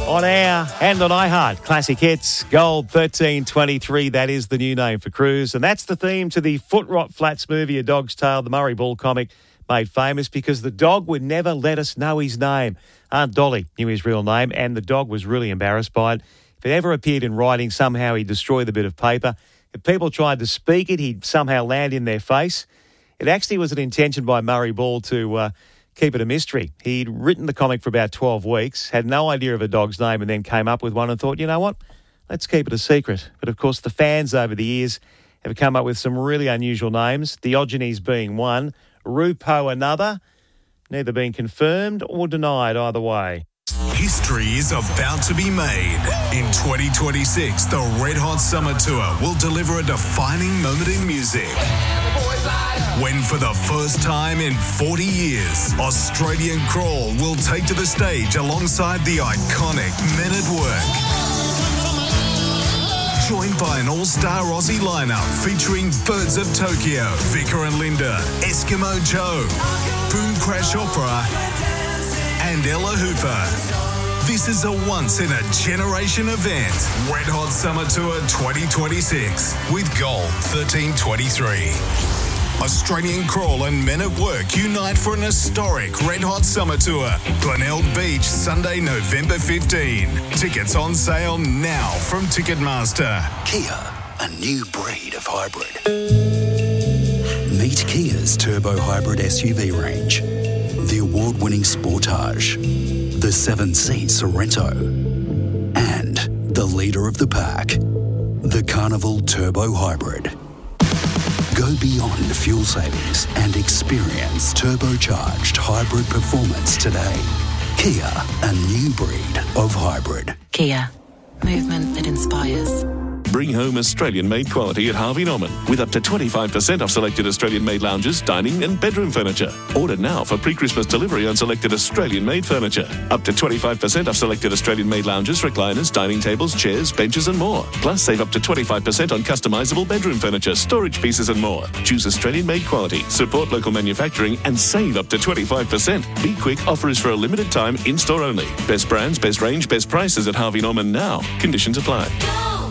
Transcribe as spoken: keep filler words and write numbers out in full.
On air and on iHeart, Classic Hits, Gold thirteen twenty-three, that is the new name for Cruise. And that's the theme to the Foot Rot Flats movie, A Dog's Tale, the Murray Ball comic, made famous because the dog would never let us know his name. Aunt Dolly knew his real name, and the dog was really embarrassed by it. If it ever appeared in writing, somehow he'd destroy the bit of paper. If people tried to speak it, he'd somehow land in their face. It actually was an intention by Murray Ball to uh, keep it a mystery. He'd written the comic for about twelve weeks, had no idea of a dog's name, and then came up with one and thought, you know what, let's keep it a secret. But of course, the fans over the years have come up with some really unusual names, Diogenes being one, Rupo another, neither being confirmed or denied either way. History is about to be made. In twenty twenty-six, the Red Hot Summer Tour will deliver a defining moment in music. When for the first time in forty years, Australian Crawl will take to the stage alongside the iconic Men at Work. Joined by an all-star Aussie lineup featuring Birds of Tokyo, Vicar and Linda, Eskimo Joe, Boom Crash Opera, and Ella Hooper. This is a once-in-a-generation event. Red Hot Summer Tour twenty twenty-six with Gold thirteen twenty-three. Australian Crawl and Men at Work unite for an historic Red Hot Summer Tour. Glenelg Beach, Sunday, November fifteenth. Tickets on sale now from Ticketmaster. Kia, a new breed of hybrid. Meet Kia's turbo hybrid S U V range. The award-winning Sportage, the seven-seat Sorento, and the leader of the pack, the Carnival Turbo Hybrid. Go beyond fuel savings and experience turbocharged hybrid performance today. Kia, a new breed of hybrid. Kia, movement that inspires. Bring home Australian-made quality at Harvey Norman with up to twenty-five percent off selected Australian-made lounges, dining and bedroom furniture. Order now for pre-Christmas delivery on selected Australian-made furniture. Up to twenty-five percent off selected Australian-made lounges, recliners, dining tables, chairs, benches and more. Plus, save up to twenty-five percent on customisable bedroom furniture, storage pieces and more. Choose Australian-made quality, support local manufacturing and save up to twenty-five percent. Be quick, offer is for a limited time, in-store only. Best brands, best range, best prices at Harvey Norman now. Conditions apply.